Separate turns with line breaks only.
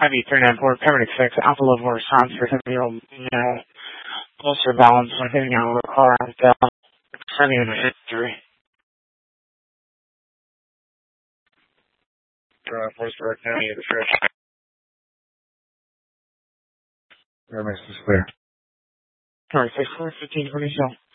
IV394, Permanent 6, Alpha Level response for 7-year-old male. Pulsar balance when hitting out of the car and down, sending an injury. Force direct county of the stretch.
Paramedics is clear.
Alright, 6-4, 15, 20,